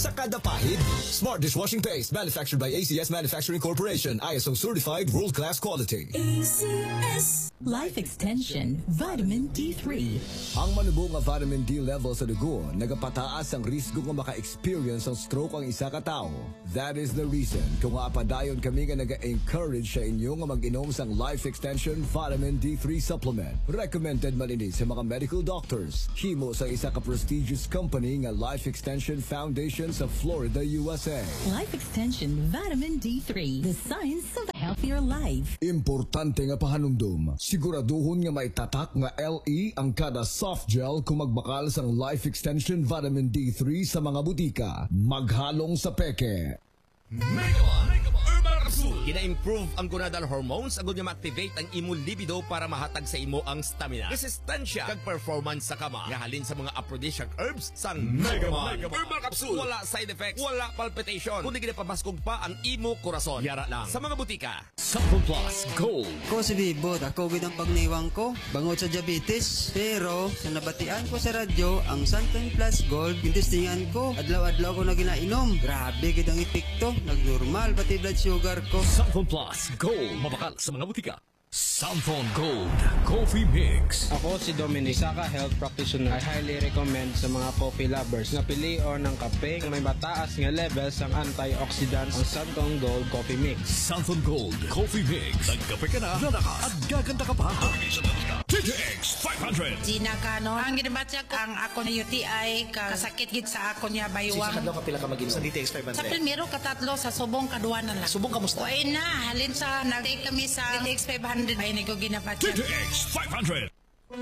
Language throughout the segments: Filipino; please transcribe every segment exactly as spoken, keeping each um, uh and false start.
Sa kada pahid, Smart Dishwashing Paste manufactured by A C S Manufacturing Corporation, I S O certified world-class quality. A C S Life Extension Vitamin D three. Ang manubong nga vitamin D level sa dugo nagapataas ang risgo nga maka-experience ng stroke ang isa ka tao. That is the reason kung apadayon kami nga naga-encourage sa inyo nga mag-inom sang Life Extension Vitamin D three supplement. Recommended man ini sa mga medical doctors. Himo sa isa ka prestigious company nga Life Extension Foundation sa Florida, U S A. Life Extension Vitamin D three, the science of a healthier life. Importante nga pahanumdum, siguraduhon nga may tatak nga L E ang kada soft gel kung magbakal sang Life Extension Vitamin D three sa mga butika. Maghalong sa peke. Megaman! Herbal Capsule! Gina-improve ang gonadal hormones agud nga ma-activate ang imo libido para mahatag sa imo ang stamina, resistensya kag performance sa kama. Nga halin sa mga aphrodisiac herbs sang Megaman! Herbal Capsule! Wala side effects, wala palpitation, kundi ginapabaskog pa ang imo korason. Yara lang sa mga butika. Sample Plus Gold. Ko si Bibot, ako with ang pagnaiwang ko, bangot sa diabetes. Pero sa nabatian ko sa radyo, ang Santon Plus Gold, intestingan ko, adlaw-adlaw ko na ginainom. Grabe kitang epekto, nagnormal pati blood sugar ko. Sample Plus Gold. Mabakal sa mga butika. Samphone Gold Coffee Mix. Ako si Dominic, Saka Health Practitioner. I highly recommend sa mga coffee lovers na pilion ng kape na may mataas nga levels ang antioxidants ang Samphone Gold Coffee Mix. Samphone Gold Coffee Mix. Nagkape ka na, nanakas, at gaganda ka pa. T T X five hundred. Gina Cano. Ang ginabatya ko, ang ako na U T I, kasakit gid sa ako niya baywang. Sa kadlaw ka pila ka mag-inom sa D T X five hundred? Sa primero, katatlo, sa subong, kaduwa na lang. Subong kamusta? Uy na, halin sa, nag-take kami sa D T X five hundred. Ay, hindi ko ginabatya. T T X five hundred.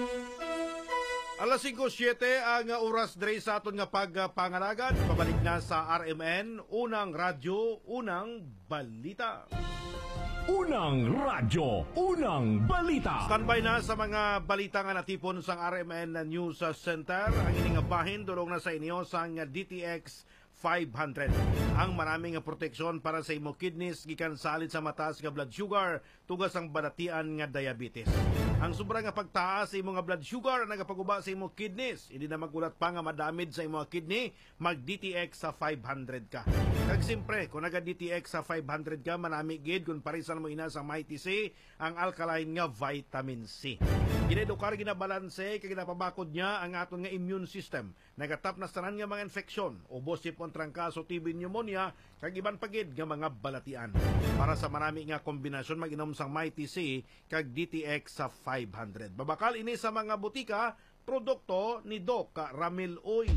Alas singko siyete ang oras dre sa aton nga pagpanganagan. Pabalik na sa R M N, unang radyo, unang balita. Unang radyo, unang balita. Standby na sa mga balita nga natipon sa R M N News Center. Ang ining bahin durong na sa inyo sa D T X five hundred. Ang maraming proteksyon para sa imo kidneys gikan sa alit sa mataas nga blood sugar tugas ang balatian nga diabetes. Ang sobra nga pagtaas sa imo nga blood sugar nagapaguba sa imo kidneys. Hindi na magulat pa nga madamage sa imo kidney, mag D T X sa five hundred ka. Kag simpre, kung naga D T X sa five hundred ka, manami gid kung parisan mo ina sa Mighty C ang alkaline nga vitamin C. Ginedukar ginabalanse kag ginapabakod niya ang aton nga immune system. Nagatap na sanan nga mga infeksyon, ubos sipon trangkaso, T B pneumonia, kag iban pagid nga mga balatian. Para sa marami nga kombinasyon mag-inom sang Mighty C kag D T X sa five hundred. Babakal ini sa mga butika, produkto ni Doc Ramil Uy.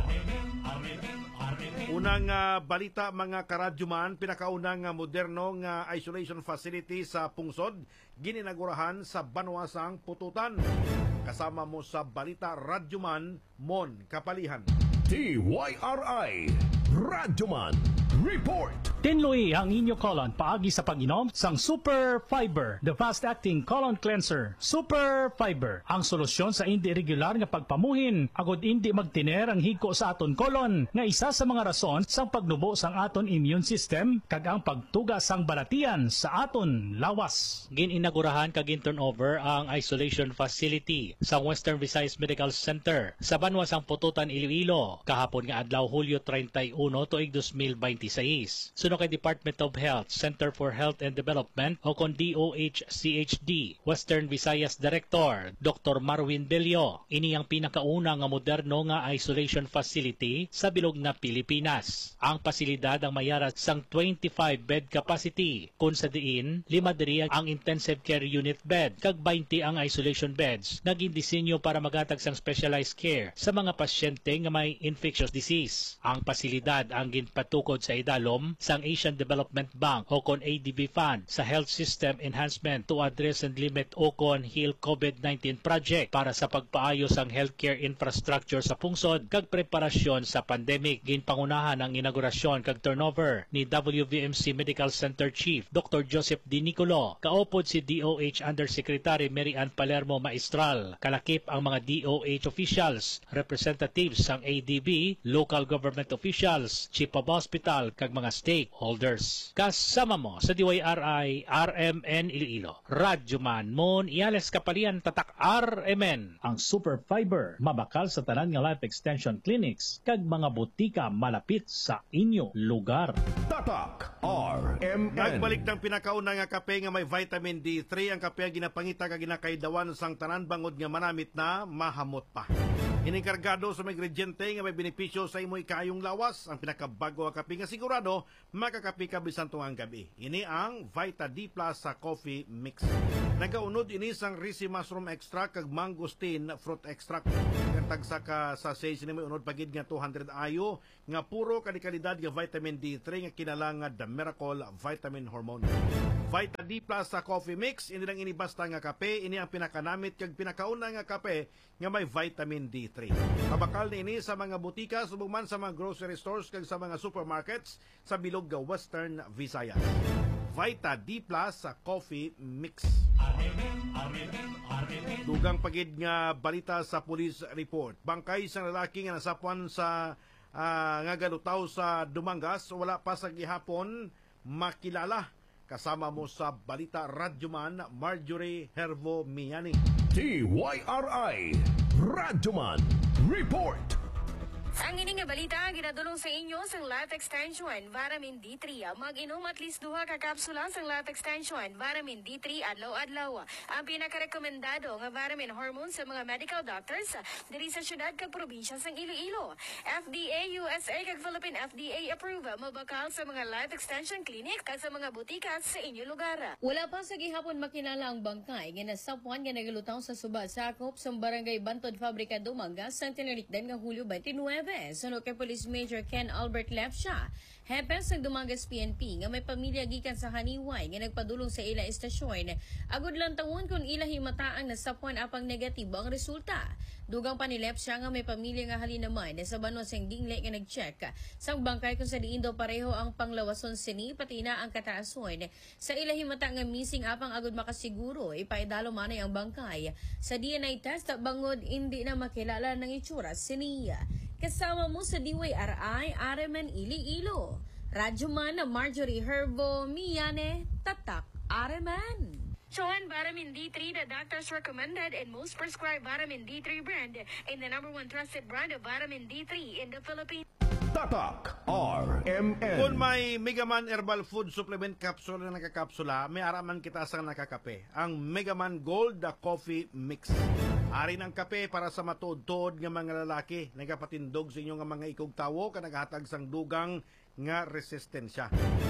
Unang uh, balita mga karadyoman, pinakaunang uh, moderno nga isolation facility sa Pungsod, gininagurahan sa Banwasang Pututan. Kasama mo sa balita Radyoman Mon Kapalihan. T Y R I Radyoman Report. Tinloy ang inyo colon paagi sa pag-inom sang Super Fiber, the fast-acting colon cleanser. Super Fiber, ang solusyon sa hindi regular nga pagpamuhin, agod hindi magtiner ang hiko sa aton colon, nga isa sa mga rason sang pagnubo sang aton immune system, kag ang pagtuga sang balatian sa aton lawas. Gininagurahan kag turnover ang isolation facility sa Western Visayas Medical Center sa Banwasang Pututan, Iloilo, kahapon nga adlaw Hulyo thirty-one tuig two thousand twenty-six. Suno kay Department of Health, Center for Health and Development o kon D O H C H D, Western Visayas Director Doctor Marwin Bello. Ini ang pinakauna nga moderno nga isolation facility sa bilog na Pilipinas. Ang pasilidad ang mayara sang twenty-five bed capacity, kun sa diin lima diri ang intensive care unit bed kag twenty ang isolation beds naging disenyo para magatag sang specialized care sa mga pasyente nga may infectious disease. Ang pasilidad ang ginpatukod sa idalom sang Asian Development Bank o kon A D B Fund sa Health System Enhancement to Address and Limit o kon Heal COVID nineteen Project para sa pagpaayos ang healthcare infrastructure sa pungsod kag preparasyon sa pandemic. Ginpangunahan ang inaugurasyon kag turnover ni W V M C Medical Center Chief Doctor Joseph D. Nicolo. Kaupod si D O H Undersecretary Mary Ann Palermo Maestral. Kalakip ang mga D O H officials, representatives sang A D B, local government officials, chief of hospital kag mga state stakeholders. Kasama mo sa D Y R I R M N Iloilo. Radyo man mon iales kapalian tatak R M N. Ang Super Fiber mabakal sa tanan nga life extension clinics kag mga butika malapit sa inyo lugar. Tatak R M N. Nagbalik ng pinakauna nga kape nga may vitamin D three. Ang kape nga ginapangita kag ginakaidawan sang tanan bangod nga manamit na mahamot pa. Inikargado sa mga ingrediente nga may benepisyo sa imo ikayong lawas. Ang pinakabago nga kape nga sigurado makakapi ka bisan tuang gabi. Ini ang Vita D Plus sa coffee mix. Nagaunod ini sang risi mushroom extract kag mangosteen fruit extract. Tagsa ka sa sales ni may unod pagid nga two hundred ayo nga puro kanikalidad nga vitamin D three nga kinalang nga The Miracle Vitamin Hormone. Vita D Plus sa coffee mix, ini lang inibasta nga kape, ini ang pinakanamit kag pinakauna nga kape nga may vitamin D three. Mabakal ni ini sa mga butika, subong man sa mga grocery stores kag sa mga supermarkets sa bilog nga Western Visayas. Vita D Plus sa coffee mix. Dugang pagid nga balita sa police report. Bangkay sa lalaki nga nasapuan sa uh, nga galutaw sa Dumangas, wala pa sa gihapon makilala. Kasama mo sa balita Radyoman Marjorie Hervo Miani. D Y R I Radyoman Report. Ang ini nga balita, ginadulong sa inyo sang Life Extension, Vitamin D three. Mag-inom at least duha ka kapsula sang Life Extension, Vitamin D three adlaw-adlaw. Ang pinakarekomendado nga vitamin hormone sa mga medical doctors diri sa syudad kag probinsya sang Iloilo. F D A U S A kag Philippine F D A approve mabakal sa mga Life Extension clinic kag sa mga butika sa inyo lugar. Wala pa sa gihapon makilala ang bangkay nga nasapuan nga nagalutaw sa suba sakop sa barangay Bantod Fabrika Dumangas sang tinalikdan nga Hulyo twenty-nine. Sunod kay Police Major Ken Albert Lepsha, hepes ng Dumangas P N P nga may pamilya gikan sa Haniway nga nagpadulong sa ila estasyon. Agud lang tawon kung ila himataang nasapuan apang negatibo ang resulta. Dugang pa ni Lepsha nga may pamilya nga halinaman sa banwa sang dingle nga nag-check sang bangkay kung sa diin daw pareho ang panglawason sini pati na ang kataason. Sa ila himata nga missing apang agud makasiguro ipaidalo manay ang bangkay. Sa D N A test bangod hindi na makilala ng itsura siniya. Kasama mo sa D Y R I R M N Iloilo. Radyoman na Marjorie Hervo Miane, Tatak R M N. Johan Vitamin D three, the doctors recommended and most prescribed vitamin D three brand and the number one trusted brand of vitamin D three in the Philippines. Tatak R M N. Kung may Megaman Herbal Food Supplement Capsule na nakakapsula, may araman kita sa nakakape. Ang Megaman Gold the Coffee Mix. Ari ng kape para sa matuod-tuod nga mga lalaki. Nagapatindog sa inyo nga mga ikog tawo ka naghatag sang dugang nga resistensya.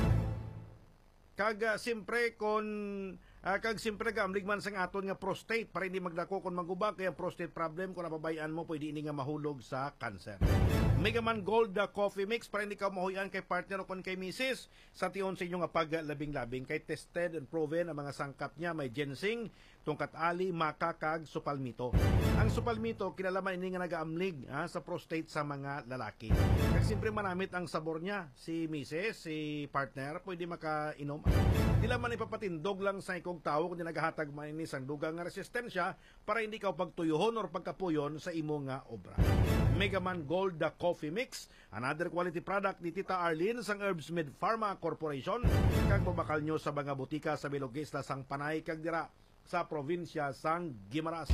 Kag uh, simpre kon uh, kag simpre gamlig man sang aton nga prostate para hindi magdako kon magubak kaya prostate problem kung napabayaan mo pwede ini nga mahulog sa cancer. Megaman Gold the Coffee Mix para hindi ka mahuyan kay partner o kon kay misis sa tion sa inyo nga paglabing-labing kay tested and proven ang mga sangkap niya may ginseng, tungkat ali, maca kag supalmito. Ang supalmito kinalaman ini nga nagaamlig ha, sa prostate sa mga lalaki. Kag simpre manamit ang sabor niya si misis, si partner pwede makainom. Di man ipapatindog lang sa ikog tao kung nagahatag mainis ang dugang nga resistensya para hindi ka pagtuyuhon or pagkapuyon sa imo nga obra. Megaman Gold the Coffee Mix, another quality product ni Tita Arlene sang Herbsmith Pharma Corporation. Kag mabakal nyo sa mga butika sa Bilog Isla sang Panay kag dira sa probinsya sang Guimaras.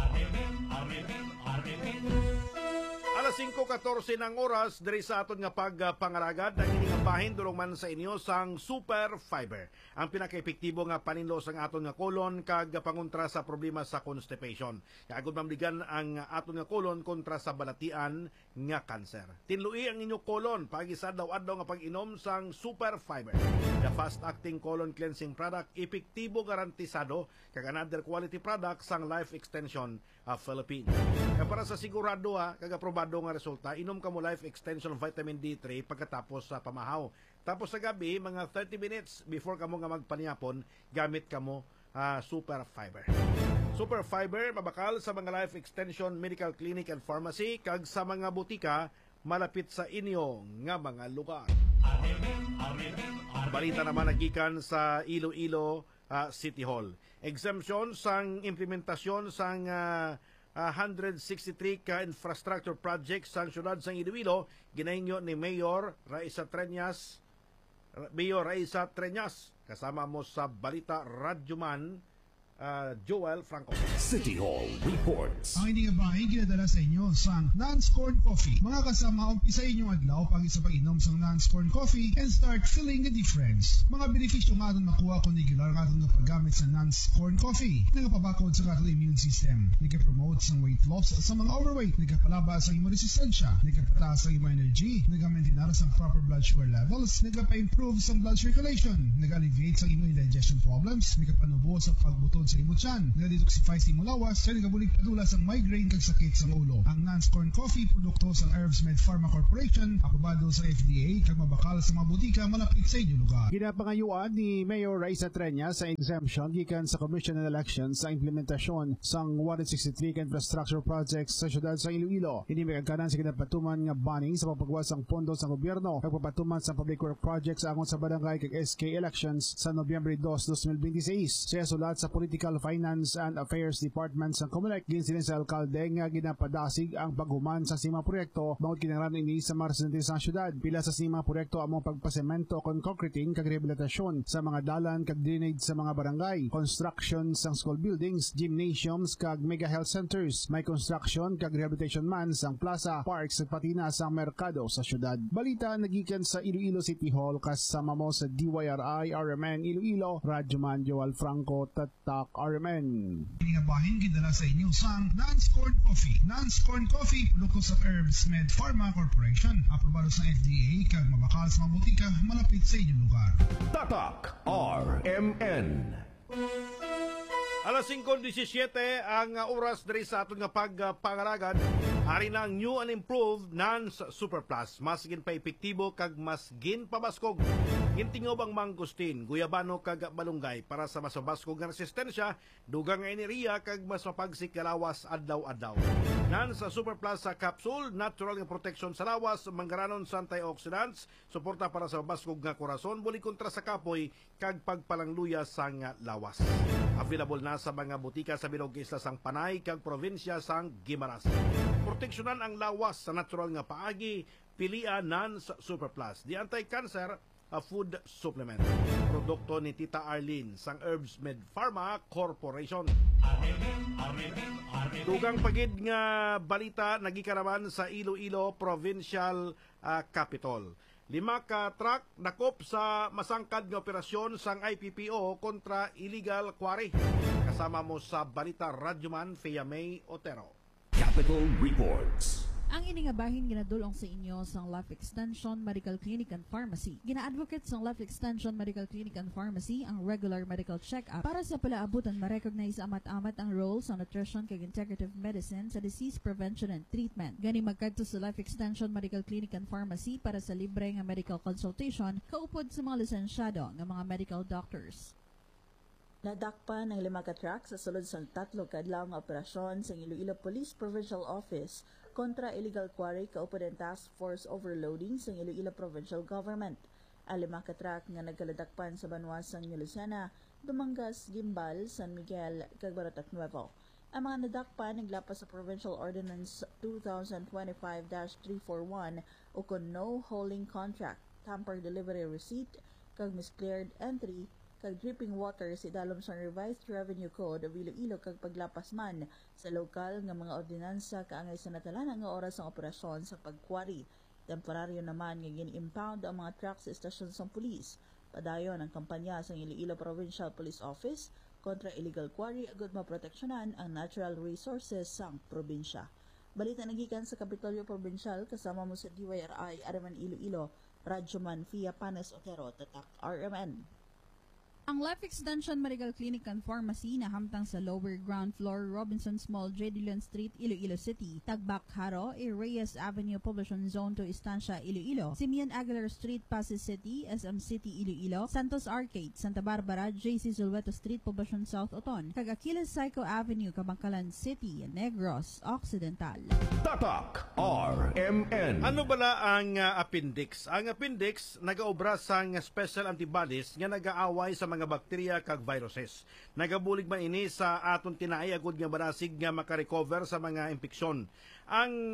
Alas five fourteen ng oras diri sa aton nga pagpangaragad ang ining bahin dulong man sa inyo sang Super Fiber. Ang pinaka-epektibo nga paninlo sang aton nga kolon kag pangontra sa problema sa constipation. Kagud mamligan ang aton nga kolon kontra sa balatian nga cancer. Tinlui ang inyo kolon pag-isa daw-adlaw nga pag-inom sang Super Fiber. The fast-acting colon cleansing product, epektibo garantisado kag another quality product sang Life Extension of Philippines. Kaya para sa sigurado ha, kag aprobado nga resulta, inom ka mo Life Extension Vitamin D three pagkatapos sa pamahaw. Tapos sa gabi, mga thirty minutes before ka mo nga magpaniyapon, gamit ka mo uh, Super Fiber. Super Fiber, mabakal sa mga Life Extension Medical Clinic and Pharmacy, kag sa mga butika, malapit sa inyo nga mga lugar. Balita naman nagikan sa Iloilo uh, City Hall. Exemption sang implementasyon sang uh, Uh, one hundred sixty-three ka infrastructure projects sa syudad sa Iloilo, ginainyo ni Mayor Raisa Treñas Mayor Raisa Treñas. Kasama mo sa Balita Radyoman, uh, Joel Franco. City Hall reports. Ang inyong bahay ginadala sa inyo sa Nance Corn Coffee. Mga kasama, umpisa inyong adlaw pag sa pag-inom sa Nance Corn Coffee and start feeling the difference. Mga benepisyo nga itong nakuha kung regular nga itong paggamit sa Nance Corn Coffee. Nagapabakod sa katong immune system. Nagka-promote sa weight loss sa mga overweight. Nagkapalaba sa imong resistensya. Nagkapataas sa imong energy. Nagka-maintain sa proper blood sugar levels. Nagka-improve sa blood circulation. Nag-alleviate sa imong indigestion problems. Nagka-panubo sa pagbutod sa imong tiyan. Nag-detoxify sa imong lawas. Sa nagabulig padula sa migraine kag sakit sa ulo. Ang Nance Corn Coffee, produkto sa Herbs Med Pharma Corporation, aprobado sa F D A kag mabakal sa mga butika malapit sa inyong lugar. Ginapangayuan ni Mayor Raisa Treñas sa exemption gikan sa Commission on Elections sa implementasyon sang one sixty-three ka infrastructure projects sa syudad sa Iloilo. Ini may kagkanan sa kinapatuman nga banning sa papagwas ang pondo sa gobyerno kag papatuman sa public work projects angon sa barangay kag S K elections sa Nobyembre two, twenty twenty-six. Siya sulat sa Political Finance and Affairs Department sa Comelec ginsilin sa alkalde nga ginapadasig ang paghuman sa sima proyekto bangod kinahanglan ini sa mga residente sa syudad. Pila sa sima proyekto among pagpasemento kon concreting kag rehabilitasyon sa mga dalan kag drainage sa mga barangay, construction sang school buildings, gymnasiums kag mega health centers, may construction kag rehabilitation man sang plaza, parks ug patina sang merkado sa syudad. Balita nagikan sa Iloilo City Hall kasama mo sa D Y R I R M N Iloilo, Radyoman Joel Franco, Tatak R M N. Bahin gidala sa inyo sang Nance Corn Coffee. Nance Corn Coffee, produkto sa Herbs Med Pharma Corporation, aprobado sa F D A kag mabakal sa mga butika malapit sa inyong lugar. Tatak R M N. Alas five seventeen ang uh, oras diri sa aton nga pagpangaragan. Ari na ang new and improved Nance Super Plus. Mas gin pa epektibo kag mas gin pabaskog. Gintingob ang mangustin, guyabano kag balunggay para sa mas mabaskog nga resistensya, dugang nga enerhiya kag mas mapagsik nga lawas adlaw-adlaw. Nance Super Plus sa capsule, natural nga protection sa lawas, manggaranon sa antioxidants, suporta para sa mabaskog nga korason, buli kontra sa kapoy kag pagpalangluya sang lawas. Available na sa mga butika sa bilog isla sang Panay kag probinsya sang Guimaras. Proteksyonan ang lawas sa natural nga paagi, pilia Nance Super Plus. Di anti-cancer, a food supplement. Produkto ni Tita Arlene sang Herbs Med Pharma Corporation. Dugang pagid nga balita nagikaraman sa Iloilo Provincial uh, Capital. Lima ka truck nakop sa masangkad nga operasyon sang I P P O kontra illegal quarry. Kasama mo sa Balita Radyoman, Fea May Otero. Capital Reports. Ang ini nga bahin ginadulong sa inyo sang Life Extension Medical Clinic and Pharmacy. Gina-advocate sang Life Extension Medical Clinic and Pharmacy ang regular medical check-up para sa palaabutan ma-recognize amat-amat ang role sa nutrition kag integrative medicine sa disease prevention and treatment. Gani magkadto sa Life Extension Medical Clinic and Pharmacy para sa libre nga medical consultation kaupod sa mga lisensyado nga mga medical doctors. Nadakpan ng lima ka truck sa sulod sa tatlo kadlaw nga operasyon sa Iloilo Police Provincial Office kontra illegal quarry kaupod ang task force overloading sa Iloilo Provincial Government. Ang lima ka truck nga nagkaladakpan sa banwasang Lucena, Dumangas, Gimbal, San Miguel, kag Baratak Nuevo. Ang mga nadakpan naglapas sa Provincial Ordinance twenty twenty-five dash three forty-one o kon no hauling contract, tamper delivery receipt, kag miscleared entry, kag dripping water sa idalom sa Revised Revenue Code of Iloilo kag paglapas man sa lokal nga mga ordinansa kaangay sa natalana nga oras ng operasyon sa pagkwari. Temporaryo naman nga gin-impound ang mga truck sa estasyon sa pulis. Padayon ang kampanya sa Iloilo Provincial Police Office kontra illegal quarry agud maproteksyonan ang natural resources sang probinsya. Balita nagikan sa Kapitolyo Provincial kasama mo sa D Y R I R M N Iloilo, Radyoman Fea Panes Otero, Tatak R M N. Ang Life Extension Medical Clinic and Pharmacy na hamtang sa lower ground floor Robinsons Mall, J. Dillon Street, Iloilo City, Tagbak Haro, A. Reyes Avenue, Poblacion Zone to Estancia, Iloilo, Simeon Aguilar Street, Pasig City, S M City, Iloilo, Santos Arcade, Santa Barbara, J C Zulweto Street, Poblacion South, Oton, kag Aquiles Psycho Avenue, Kabangkalan City, Negros Occidental. Tatak R M N. Ano bala ang uh, appendix? Ang appendix nagaobra sang special antibodies nga nagaaway sa mga bakterya kag viruses. Nagabulig man ini sa aton tinaay agud nga barasig nga makarecover sa mga impeksyon. Ang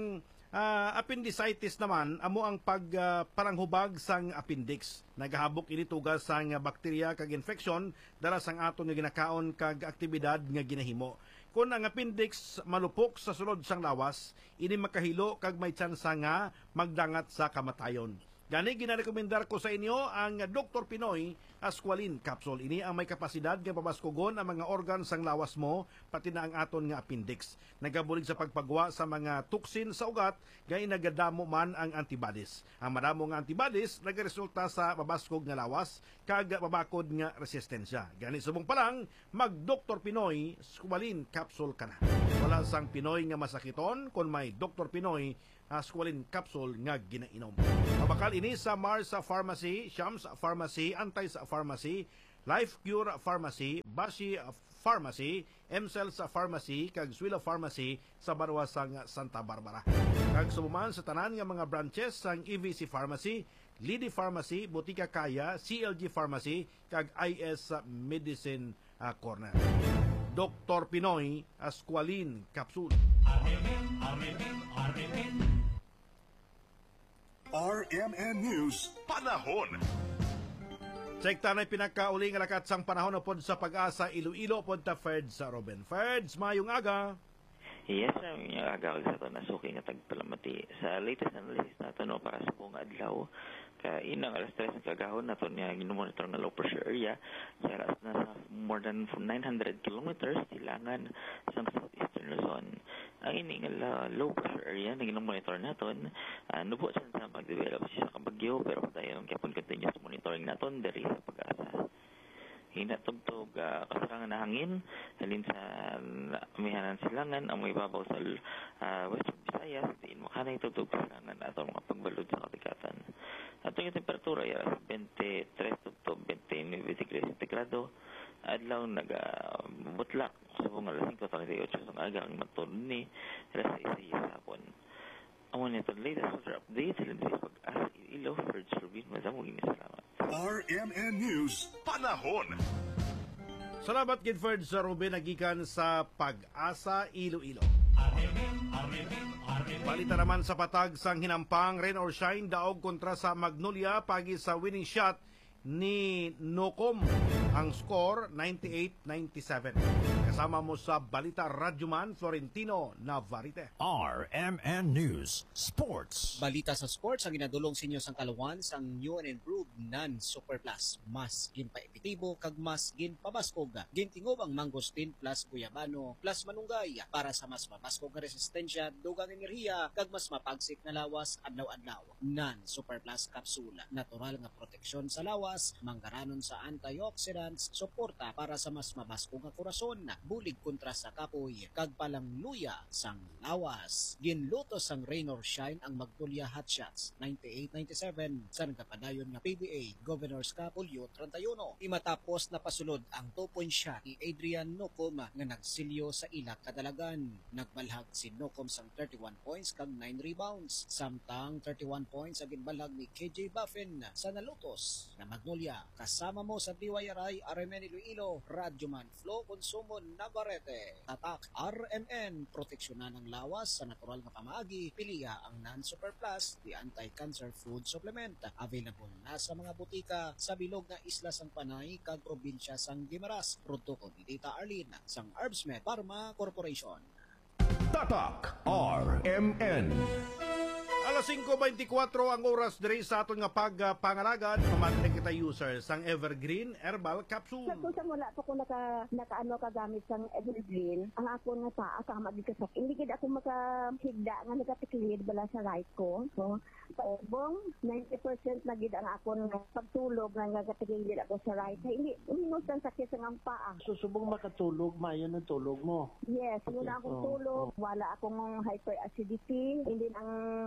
Uh, appendicitis naman amo ang pag uh, paranghubag sang appendix. Nagahabok ini tugas sang bakterya kag infeksyon dara sang aton nga ginakaon kag aktibidad nga ginahimo. Kung ang appendix malupok sa sulod sang lawas, ini makahilo kag may tsansa nga magdangat sa kamatayon. Gani ginarekomendar ko sa inyo ang Doctor Pinoy Asqualin Capsule. Ini ang may kapasidad nga pabaskugon ang mga organ sang lawas mo, pati na ang aton nga appendix. Nagabulig sa pagpagwa sa mga tuksin sa ugat, gay nagadamo man ang antibodies. Ang madamo nga antibodies nagaresulta sa pabaskog nga lawas, kag pabakod nga resistensya. Gani subong pa lang, mag Doctor Pinoy Asqualin Capsule ka na. Wala sang Pinoy nga masakiton, kung may Doctor Pinoy Asqualin Capsule nga ginainom. Mabakal ini sa Mars Pharmacy, Shams Pharmacy, Antais Pharmacy, Life Cure Pharmacy, Bashi Pharmacy, M-Cells Pharmacy, kag Swila Pharmacy sa Barwasang Santa Barbara. Kag sumuman sa tanan nga mga branches sang E V C Pharmacy, Lidi Pharmacy, Botica Kaya, C L G Pharmacy, kag I S Medicine uh, Corner. Doctor Pinoy Asqualin Capsule. R M N News Panahon. Sekta na pinakauling alakat sang panahon na pod sa Pag-asa Iloilo pod ta Ferds sa Robin. Ferds, mayong aga. Yes, ang aga sa ito nasuki nga tagpalamati. Sa latest analysis nato no, para sa buong adlaw, ka inang alas tres ng kagahon nato niya ginomonitor nga low pressure area sa alas na sa more than nine hundred kilometers silangan sa southeastern Luzon. Ang ini nga low pressure area na ginomonitor naton, uh, nubo siya sa mag-develop siya sa kabagyo, pero patayon kapon continuous monitoring naton diri sa Pag-asa. Hinatugtog uh, kasarangan na hangin halin sa amihanan silangan ang may babaw sa uh, Western Visayas diin makanay tugtog kasarangan atong mga pagbalod sa katikatan. Atong yung temperatura ay twenty-three to twenty-nine degrees centigrado. Adlaw nagabutlak sa bunga alas five thirty-eight sa aga ang matulun ni alas six sa hapon. Ang mga latest weather update sa Pag-asa Iloilo, Ferds Rubin, mazamugin ni salamat. R M N News Panahon. Salamat gid Ferds Rubin nagikan sa Pag-asa Iloilo. Balita naman sa patag sang hinampang rain or shine daog kontra sa Magnolia pagi sa winning shot ni Nocom. Ang score ninety-eight ninety-seven. Kasama mo sa Balita Radyoman Florentino Navarrete. R M N News Sports. Balita sa sports ang ginadulong sa inyo sang kaluwan sang new and improved non-super plus. Mas ginpa-epektibo kag mas ginpabaskog. Gintingob ang Mangosteen plus Guyabano plus Manunggay para sa mas mabaskog nga resistensya, dugang enerhiya kag mas mapagsik na lawas adlaw-adlaw. Non-super plus kapsula. Natural nga proteksyon sa lawas, manggaranon sa antioxidants, suporta para sa mas mabaskog nga korason, bulig kontra sa kapoy, kag palang luya sang lawas. Ginlutos sang rain or shine ang Magnolia Hot Shots ninety-eight ninety-seven sa nagkapadayon nga P B A Governor's Cup Hulyo thirty-one. Imatapos na pasulod ang two-point shot ni Adrian Nocom nga nagsilyo sa ilak kadalagan. Nagbalhag si Nocom sang thirty-one points kag nine rebounds, samtang thirty-one points ang ginbalhag ni K J Buffin sa nalutos na Magnolia. Kasama mo sa D Y R I R M N Iloilo, Radyoman Flo Consumo Navarrete. Tatak R M N, proteksyonan ng lawas sa natural nga pamaagi. Piliya ang non-super plus, the anti-cancer food supplement. Available na sa mga butika sa bilog nga isla sang Panay kag probinsya sang Guimaras. Produkto ni Tita Arlene sang Herbsmed Pharma Corporation. Tatak R M N. Alas five twenty-four ang oras diri sa aton nga pagpangalagad. Pamantay kita users sang Evergreen Herbal Capsule. Sa sa mula pa ko naka nakaano kagamit sang Evergreen, ang ako nga paa sama gid ka sa hindi gid ako makahigda nga nagatiklid bala sa right ko. So paubong ninety percent na gid ang ako nga pagtulog nga nagatiklid ako sa right. Hindi uminos ang sakit sa ang paa. Susubong makatulog, mayo ng tulog mo. Yes, wala akong oh, tulog, oh. wala akong hyperacidity, hindi ang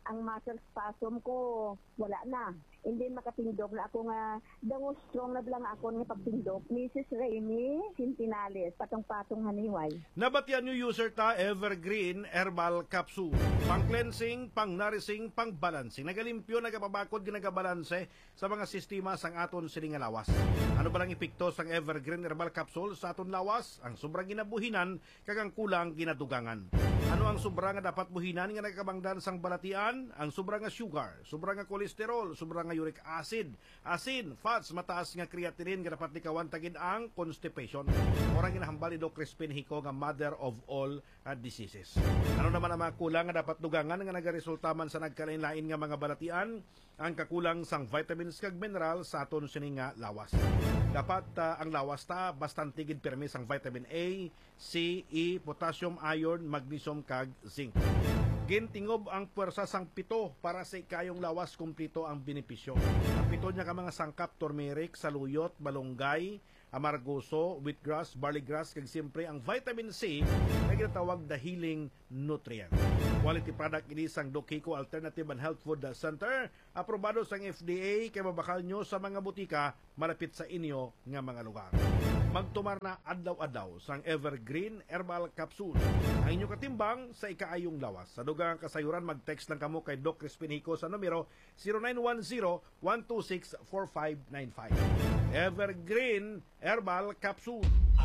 ang muscle spasm ko wala na. Hindi makatindog na ako nga dango strong na lang ako nga pagtindog. Missus Remy Sintinales, patong-patong haniway. Nabatian new user ta Evergreen Herbal Capsule. Pang cleansing, pang nourishing, pang balancing. Nagalimpyo, nagapabakod, ginagabalanse sa mga sistema sang aton sining lawas. Ano ba lang epekto sang Evergreen Herbal Capsule sa aton lawas? Ang sobrang ginabuhinan kagang kulang ginadugangan. Ano ang sobra nga dapat buhinan nga nagkabangdan sang balatian? Ang sobra nga sugar, sobra nga kolesterol, sobra nga uric acid, asin, fats, mataas nga creatinine nga dapat likawan tagid ang constipation. Orang ginahambal ni Doc Crispin Hico nga mother of all uh, diseases. Ano naman ang mga kulang nga dapat dugangan nga nagaresulta man sa nagkalain-lain nga mga balatian? Ang kakulang sang vitamins kag mineral sa aton sining nga lawas. Dapat uh, ang lawas ta bastante gid permis ang vitamin A, C, E, potassium, iron, magnesium kag zinc. Gintingob ang puwersa sang pito para sa ikayong lawas kumpleto ang benepisyo. Ang pito niya ka mga sangkap turmeric, saluyot, malunggay, amargoso, wheatgrass, barley grass, kag siyempre ang vitamin C na ginatawag the healing nutrient. Quality product ini sang Doc Hico Alternative and Health Food Center. Aprobado sang F D A kay mabakal nyo sa mga butika malapit sa inyo nga mga lugar. Magtumar na adlaw-adlaw sang Evergreen Herbal Capsule. Ang inyong katimbang sa ikaayong lawas. Sa dugang kasayuran, mag-text lang kamo kay Doc Crispin Hico sa numero zero nine one zero, one two six, four five nine five. Evergreen Herbal Capsule.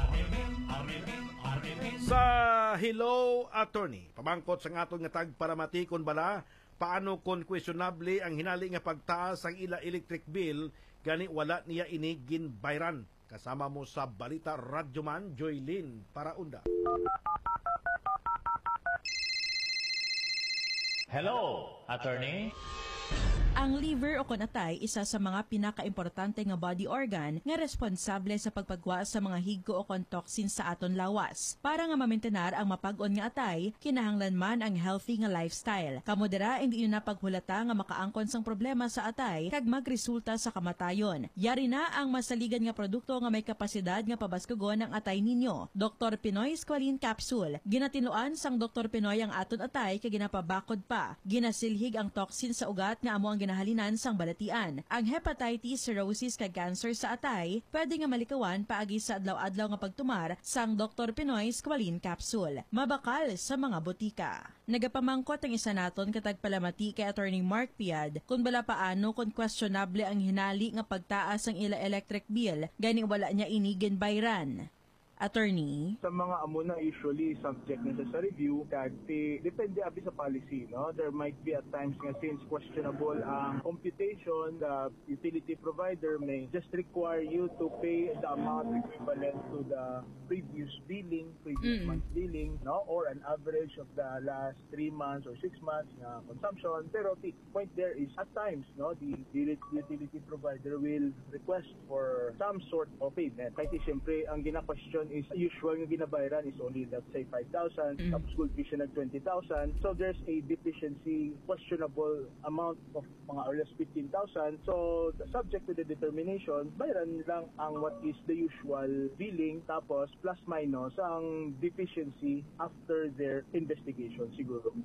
Sa Hello Attorney, pamangkot sa aton nga tagparamati kon bala paano kon questionable ang hinali nga pagtaas ang ila electric bill gani wala niya ini ginbayran. Kasama mo sa Balita Radyoman Joylyn Paraunda. Hello, Attorney. Ang liver o kunatay isa sa mga pinakaimportante nga body organ nga responsable sa pagpagwa sa mga higgo o toxin sa aton lawas. Para nga mamentenar ang mapag-on nga atay, kinahanglan man ang healthy nga lifestyle. Kamodera hindi yun napaghulata nga makaangkon sang problema sa atay kag magresulta sa kamatayon. Yari na ang masaligan nga produkto nga may kapasidad nga pabaskugon ang atay ninyo. Doctor Pinoy Squalene Capsule. Ginatinuan sang Doctor Pinoy ang aton atay kag ginapabakod pa. Ginasilhig ang toxin sa ugat nga amo ang ginahalinan sang balatian. Ang hepatitis, cirrhosis kag cancer sa atay pwede nga malikawan paagi sa adlaw-adlaw nga pagtumar sang Doctor Pinoy Squalene Capsule. Mabakal sa mga botika. Nagapamangkot ang isa naton katag palamati kay Attorney Mark Piad kung bala paano kung questionable ang hinali nga pagtaas ang ila electric bill gani wala niya inigin bayran. Attorney? Sa mga amo na usually subject na sa review, kag depende abi sa policy, no? There might be at times nga since questionable ang computation, the utility provider may just require you to pay the amount equivalent to the previous billing, previous mm. month's billing, no? Or an average of the last three months or six months na consumption. Pero the point there is at times, no, the utility provider will request for some sort of payment. Kasi siyempre ang gina-question is usual nga ginabayaran is only let's say five thousand, mm. tapos school fee nag twenty thousand. So there's a deficiency, questionable amount of mga or less fifteen thousand. So subject to the determination, bayaran lang ang what is the usual billing tapos plus minus ang deficiency after their investigation siguro.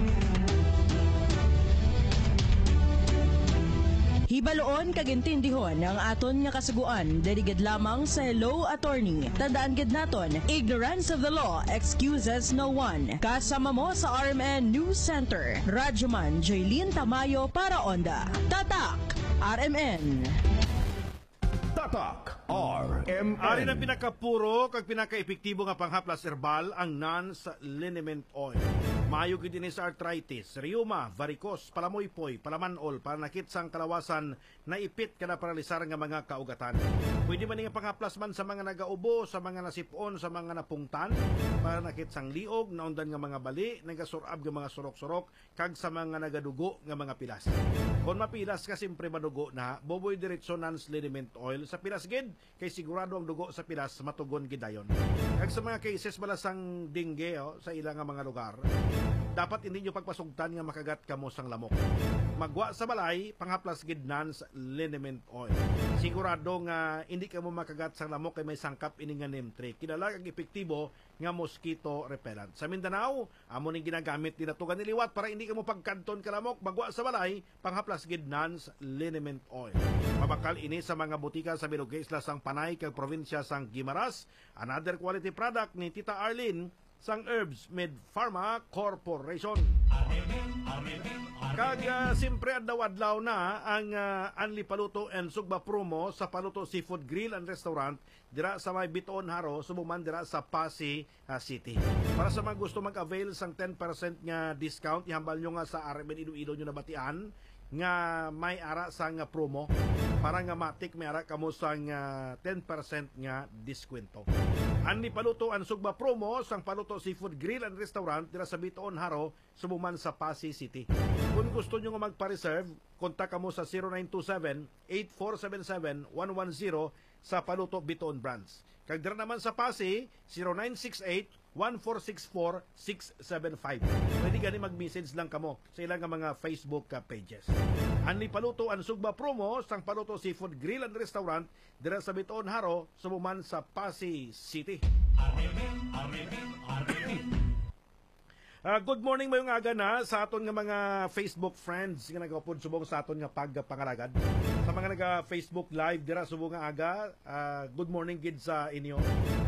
Hibaloon kagintindihon ang aton nga kasuguan dedigid lamang sa Hello Attorney. Tandaan gid naton, ignorance of the law excuses no one. Kasama mo sa R M N News Center, Radyoman Joylyn Tamayo para Onda. Tatak R M N. Tatak R M N. Ari na pinakapuro kag pinakaepektibo nga panghaplas herbal ang Nance Liniment Oil. Maayo gid dinhi sa arthritis, rheuma, varicose, palamoypoy, palamanol, panakit sang kalawasan, naipit kada paralisar nga mga kaugatan. Pwede man nga panghaplas man sa mga nagaubo, sa mga nasipon, sa mga napungtan, panakit sang liog, naundan nga mga bali, nagasurab nga mga surok-surok, kag sa mga nagadugo nga mga pilas. Kung mapilas ka simpre madugo na, boboy diretso Nance Liniment Oil sa pilas gid, kay sigurado ang dugo sa pilas matugon gidayon. Kag sa mga cases balasang dengue oh, sa ilang nga mga lugar, dapat hindi nyo pagpasugtan nga makagat kamo sang lamok. magwa sa balay panghaplas gid Nance liniment oil. Sigurado nga hindi ka mo makagat sa lamok kay may sangkap ini nga neem tree. Kilala kag epektibo nga mosquito repellent. Sa Mindanao, amo ning ginagamit din ato ganiliwat para hindi ka mo pagkanton ka lamok, magwa sa balay panghaplas gid Nance liniment oil. Mabakal ini sa mga butika sa Bilog Isla sang Panay kag probinsya sang Guimaras. Another quality product ni Tita Arlene sang Herbs Med Pharma Corporation. Kag uh, simpre adlaw-adlaw na ang uh, Anli Paluto and Sugba promo sa Paluto Seafood Grill and Restaurant dira sa may Bitoon Haro, subuman dira sa Pasig uh, City. Para sa mga gusto mag-avail sang ten percent nga discount, ihambal nyo nga sa R M N Iloilo nyo na batian nga may ara sang uh, promo para nga matik may ara kamo sang uh, ten percent nga diskwento. Anli Paluto ang Sugba promo sang Paluto Seafood Grill and Restaurant dira sa Bitoon Haro, subuman sa Pasig City. Kung gusto nyo nga magpa-reserve, kontak mo sa zero nine two seven, eight four seven seven, one one zero sa Paluto Bitoon Branch. Kag dira naman sa Pasig, zero nine six eight, one four six four, six seven five. Pwede gani mag-message lang kamo sa ilang mga Facebook pages. Anli Paluto ang Sugba promo sang Paluto Seafood Grill and Restaurant dira sa Bitoon Haro, subuman sa Pasig City. Uh, good morning mayong aga na sa aton nga mga Facebook friends nga nagapod subong sa aton nga pagpangalagad. Sa mga naga Facebook live dira subong nga aga, uh, good morning gid sa inyo.